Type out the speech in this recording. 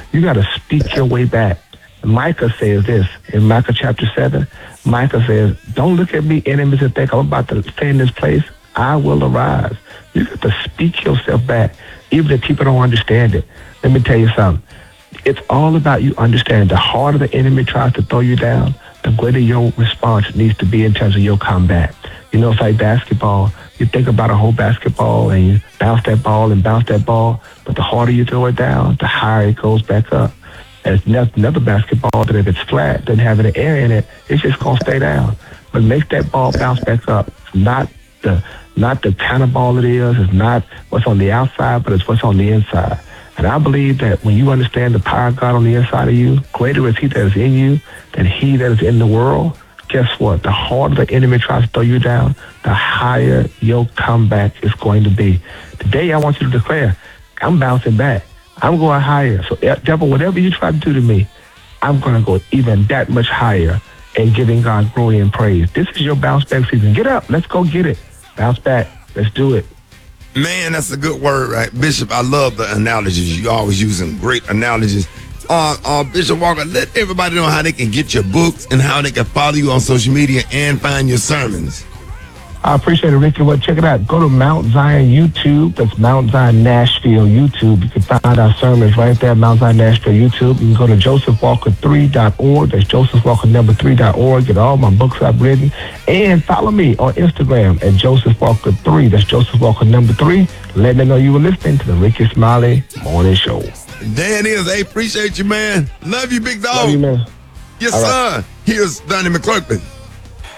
You got to speak your way back. Micah says this in Micah chapter 7. Micah says, don't look at me, enemies, and think I'm about to stay in this place. I will arise. You got to speak yourself back, even if people don't understand it. Let me tell you something. It's all about you understanding. The harder the enemy tries to throw you down, the greater your response needs to be in terms of your comeback. You know, it's like basketball. You think about a whole basketball and you bounce that ball and bounce that ball, but the harder you throw it down, the higher it goes back up. And it's another basketball that if it's flat, doesn't have any air in it, it's just going to stay down. But make that ball bounce back up. It's not the kind of ball it is. It's not what's on the outside, but it's what's on the inside. And I believe that when you understand the power of God on the inside of you, greater is he that is in you than he that is in the world. Guess what? The harder the enemy tries to throw you down, the higher your comeback is going to be. Today, I want you to declare, I'm bouncing back. I'm going higher. So, devil, whatever you try to do to me, I'm going to go even that much higher and giving God glory and praise. This is your bounce back season. Get up. Let's go get it. Bounce back. Let's do it. Man, that's a good word, right? Bishop, I love the analogies. You always using great analogies. Bishop Walker, let everybody know how they can get your books and how they can follow you on social media and find your sermons. I appreciate it, Ricky. Well, check it out. Go to Mount Zion YouTube. That's Mount Zion Nashville YouTube. You can find our sermons right there, Mount Zion Nashville YouTube. You can go to josephwalker3.org. That's josephwalker3.org. Get all my books I've written. And follow me on Instagram at josephwalker3. That's josephwalker3. Let me know you were listening to the Ricky Smiley Morning Show. Dan is. Hey, appreciate you, man. Love you, big dog. Love you, man. Your all son. Right. Here's Donnie McClurkin.